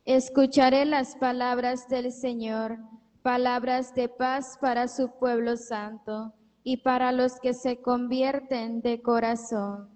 Escucharé las palabras del Señor, palabras de paz para su pueblo santo y para los que se convierten de corazón.